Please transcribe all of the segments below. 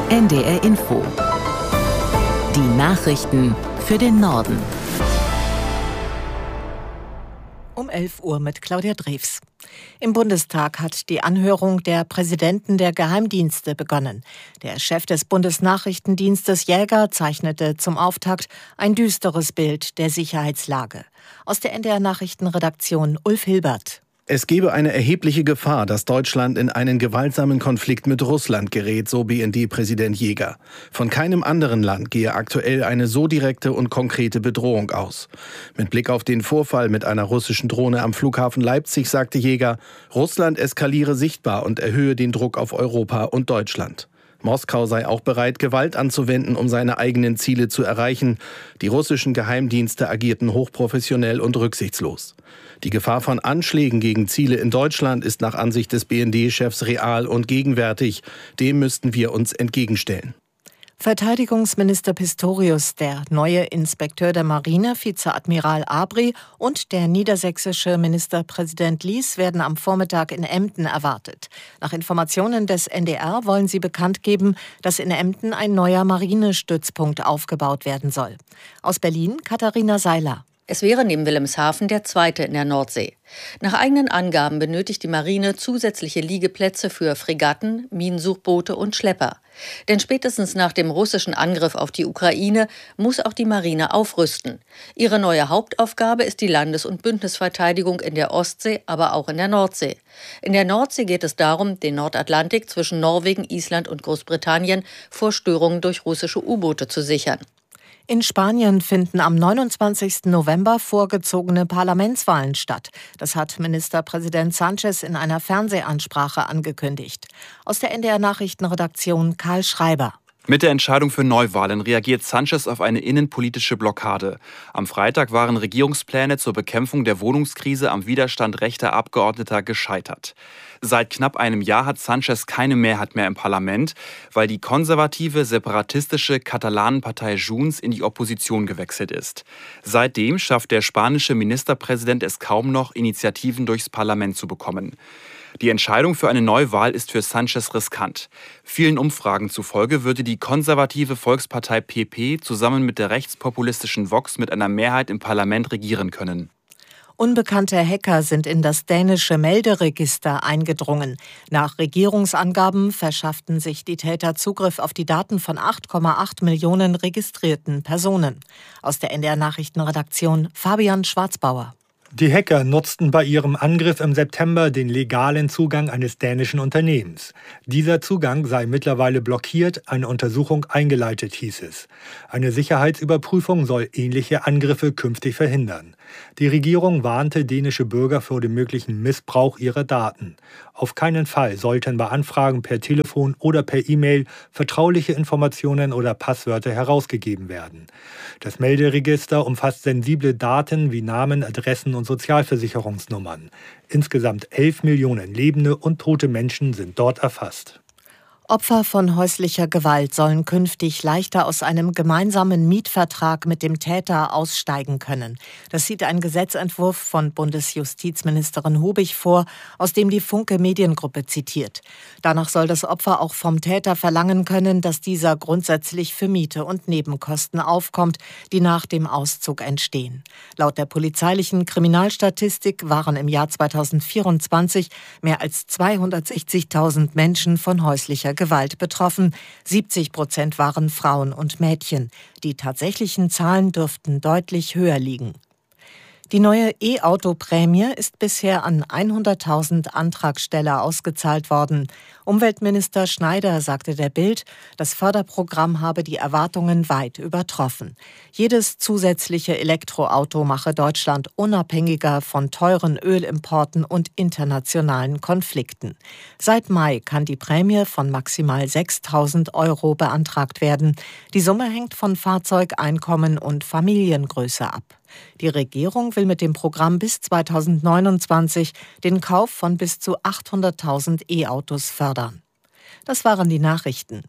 NDR Info. Die Nachrichten für den Norden. Um 11 Uhr mit Claudia Drews. Im Bundestag hat die Anhörung der Präsidenten der Geheimdienste begonnen. Der Chef des Bundesnachrichtendienstes Jäger zeichnete zum Auftakt ein düsteres Bild der Sicherheitslage. Aus der NDR-Nachrichtenredaktion Ulf Hilbert. Es gebe eine erhebliche Gefahr, dass Deutschland in einen gewaltsamen Konflikt mit Russland gerät, so BND-Präsident Jäger. Von keinem anderen Land gehe aktuell eine so direkte und konkrete Bedrohung aus. Mit Blick auf den Vorfall mit einer russischen Drohne am Flughafen Leipzig sagte Jäger, Russland eskaliere sichtbar und erhöhe den Druck auf Europa und Deutschland. Moskau sei auch bereit, Gewalt anzuwenden, um seine eigenen Ziele zu erreichen. Die russischen Geheimdienste agierten hochprofessionell und rücksichtslos. Die Gefahr von Anschlägen gegen Ziele in Deutschland ist nach Ansicht des BND-Chefs real und gegenwärtig. Dem müssten wir uns entgegenstellen. Verteidigungsminister Pistorius, der neue Inspekteur der Marine, Vizeadmiral Abri und der niedersächsische Ministerpräsident Lies werden am Vormittag in Emden erwartet. Nach Informationen des NDR wollen sie bekannt geben, dass in Emden ein neuer Marinestützpunkt aufgebaut werden soll. Aus Berlin Katharina Seiler. Es wäre neben Wilhelmshaven der zweite in der Nordsee. Nach eigenen Angaben benötigt die Marine zusätzliche Liegeplätze für Fregatten, Minensuchboote und Schlepper. Denn spätestens nach dem russischen Angriff auf die Ukraine muss auch die Marine aufrüsten. Ihre neue Hauptaufgabe ist die Landes- und Bündnisverteidigung in der Ostsee, aber auch in der Nordsee. In der Nordsee geht es darum, den Nordatlantik zwischen Norwegen, Island und Großbritannien vor Störungen durch russische U-Boote zu sichern. In Spanien finden am 29. November vorgezogene Parlamentswahlen statt. Das hat Ministerpräsident Sánchez in einer Fernsehansprache angekündigt. Aus der NDR-Nachrichtenredaktion Karl Schreiber. Mit der Entscheidung für Neuwahlen reagiert Sánchez auf eine innenpolitische Blockade. Am Freitag waren Regierungspläne zur Bekämpfung der Wohnungskrise am Widerstand rechter Abgeordneter gescheitert. Seit knapp einem Jahr hat Sánchez keine Mehrheit mehr im Parlament, weil die konservative, separatistische Katalanenpartei Junts in die Opposition gewechselt ist. Seitdem schafft der spanische Ministerpräsident es kaum noch, Initiativen durchs Parlament zu bekommen. Die Entscheidung für eine Neuwahl ist für Sánchez riskant. Vielen Umfragen zufolge würde die konservative Volkspartei PP zusammen mit der rechtspopulistischen Vox mit einer Mehrheit im Parlament regieren können. Unbekannte Hacker sind in das dänische Melderegister eingedrungen. Nach Regierungsangaben verschafften sich die Täter Zugriff auf die Daten von 8,8 Millionen registrierten Personen. Aus der NDR-Nachrichtenredaktion Fabian Schwarzbauer. Die Hacker nutzten bei ihrem Angriff im September den legalen Zugang eines dänischen Unternehmens. Dieser Zugang sei mittlerweile blockiert, eine Untersuchung eingeleitet, hieß es. Eine Sicherheitsüberprüfung soll ähnliche Angriffe künftig verhindern. Die Regierung warnte dänische Bürger vor dem möglichen Missbrauch ihrer Daten. Auf keinen Fall sollten bei Anfragen per Telefon oder per E-Mail vertrauliche Informationen oder Passwörter herausgegeben werden. Das Melderegister umfasst sensible Daten wie Namen, Adressen und Sozialversicherungsnummern. Insgesamt 11 Millionen lebende und tote Menschen sind dort erfasst. Opfer von häuslicher Gewalt sollen künftig leichter aus einem gemeinsamen Mietvertrag mit dem Täter aussteigen können. Das sieht ein Gesetzentwurf von Bundesjustizministerin Hubig vor, aus dem die Funke Mediengruppe zitiert. Danach soll das Opfer auch vom Täter verlangen können, dass dieser grundsätzlich für Miete und Nebenkosten aufkommt, die nach dem Auszug entstehen. Laut der polizeilichen Kriminalstatistik waren im Jahr 2024 mehr als 260.000 Menschen von häuslicher Gewalt betroffen. 70% waren Frauen und Mädchen. Die tatsächlichen Zahlen dürften deutlich höher liegen. Die neue E-Auto-Prämie ist bisher an 100.000 Antragsteller ausgezahlt worden. Umweltminister Schneider sagte der Bild, das Förderprogramm habe die Erwartungen weit übertroffen. Jedes zusätzliche Elektroauto mache Deutschland unabhängiger von teuren Ölimporten und internationalen Konflikten. Seit Mai kann die Prämie von maximal 6.000 € beantragt werden. Die Summe hängt von Fahrzeugeinkommen und Familiengröße ab. Die Regierung will mit dem Programm bis 2029 den Kauf von bis zu 800.000 E-Autos fördern. Das waren die Nachrichten.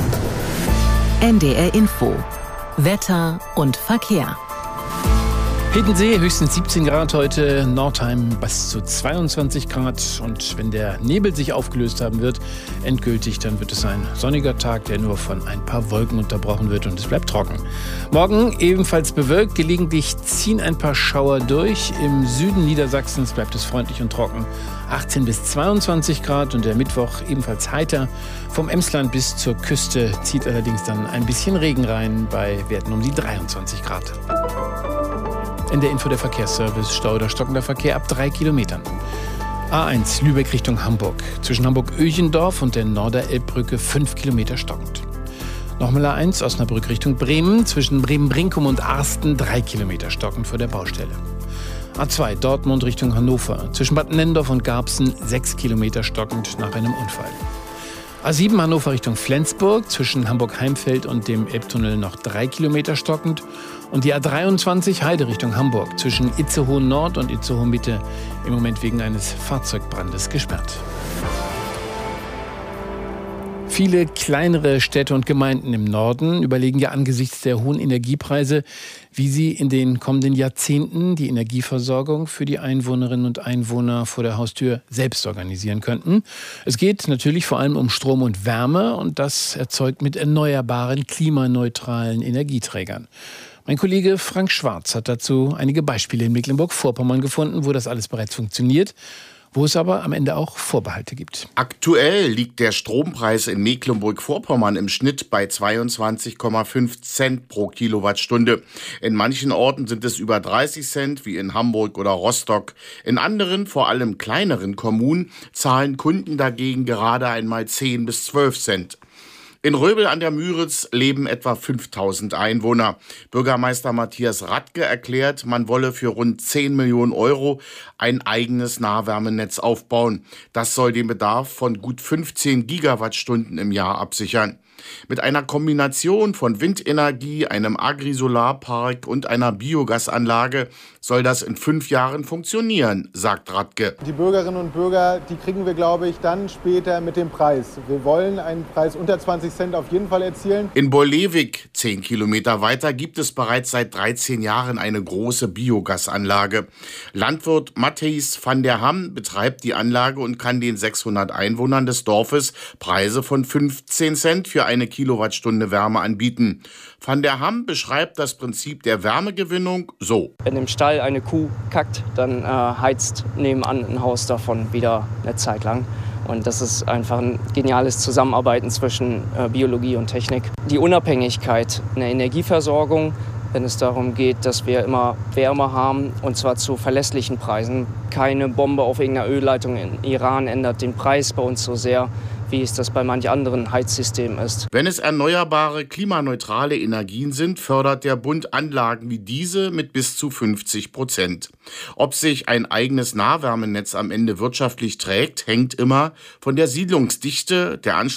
NDR Info. Wetter und Verkehr. Hiddensee höchstens 17 Grad heute, Nordheim bis zu 22 Grad. Und wenn der Nebel sich aufgelöst haben wird, endgültig, dann wird es ein sonniger Tag, der nur von ein paar Wolken unterbrochen wird und es bleibt trocken. Morgen ebenfalls bewölkt, gelegentlich ziehen ein paar Schauer durch. Im Süden Niedersachsens bleibt es freundlich und trocken, 18 bis 22 Grad und der Mittwoch ebenfalls heiter. Vom Emsland bis zur Küste zieht allerdings dann ein bisschen Regen rein bei Werten um die 23 Grad. In der Info der Verkehrsservice, Stau oder stockender Verkehr ab 3 Kilometern. A1 Lübeck Richtung Hamburg. Zwischen Hamburg-Öchendorf und der Norderelbbrücke 5 Kilometer stockend. Nochmal A1 Osnabrück Richtung Bremen. Zwischen Bremen-Brinkum und Arsten 3 Kilometer stockend vor der Baustelle. A2 Dortmund Richtung Hannover. Zwischen Bad Nennendorf und Garbsen 6 Kilometer stockend nach einem Unfall. A7 Hannover Richtung Flensburg, zwischen Hamburg-Heimfeld und dem Elbtunnel noch 3 Kilometer stockend. Und die A23 Heide Richtung Hamburg, zwischen Itzehoe Nord und Itzehoe Mitte, im Moment wegen eines Fahrzeugbrandes gesperrt. Viele kleinere Städte und Gemeinden im Norden überlegen ja angesichts der hohen Energiepreise, wie sie in den kommenden Jahrzehnten die Energieversorgung für die Einwohnerinnen und Einwohner vor der Haustür selbst organisieren könnten. Es geht natürlich vor allem um Strom und Wärme und das erzeugt mit erneuerbaren, klimaneutralen Energieträgern. Mein Kollege Frank Schwarz hat dazu einige Beispiele in Mecklenburg-Vorpommern gefunden, wo das alles bereits funktioniert, wo es aber am Ende auch Vorbehalte gibt. Aktuell liegt der Strompreis in Mecklenburg-Vorpommern im Schnitt bei 22,5 Cent pro Kilowattstunde. In manchen Orten sind es über 30 Cent, wie in Hamburg oder Rostock. In anderen, vor allem kleineren Kommunen, zahlen Kunden dagegen gerade einmal 10 bis 12 Cent. In Röbel an der Müritz leben etwa 5.000 Einwohner. Bürgermeister Matthias Radke erklärt, man wolle für rund 10 Millionen Euro ein eigenes Nahwärmenetz aufbauen. Das soll den Bedarf von gut 15 Gigawattstunden im Jahr absichern. Mit einer Kombination von Windenergie, einem Agrisolarpark und einer Biogasanlage soll das in 5 Jahren funktionieren, sagt Radke. Die Bürgerinnen und Bürger, die kriegen wir, glaube ich, dann später mit dem Preis. Wir wollen einen Preis unter 20 Cent auf jeden Fall erzielen. In Borlewig, 10 Kilometer weiter, gibt es bereits seit 13 Jahren eine große Biogasanlage. Landwirt Matthijs van der Ham betreibt die Anlage und kann den 600 Einwohnern des Dorfes Preise von 15 Cent für eine Kilowattstunde Wärme anbieten. Van der Ham beschreibt das Prinzip der Wärmegewinnung so. Wenn im Stall eine Kuh kackt, dann heizt nebenan ein Haus davon wieder eine Zeit lang. Und das ist einfach ein geniales Zusammenarbeiten zwischen Biologie und Technik. Die Unabhängigkeit in der Energieversorgung, wenn es darum geht, dass wir immer Wärme haben, und zwar zu verlässlichen Preisen. Keine Bombe auf irgendeiner Ölleitung in Iran ändert den Preis bei uns so sehr, wie es das bei manch anderen Heizsystemen ist. Wenn es erneuerbare, klimaneutrale Energien sind, fördert der Bund Anlagen wie diese mit bis zu 50%. Ob sich ein eigenes Nahwärmenetz am Ende wirtschaftlich trägt, hängt immer von der Siedlungsdichte, der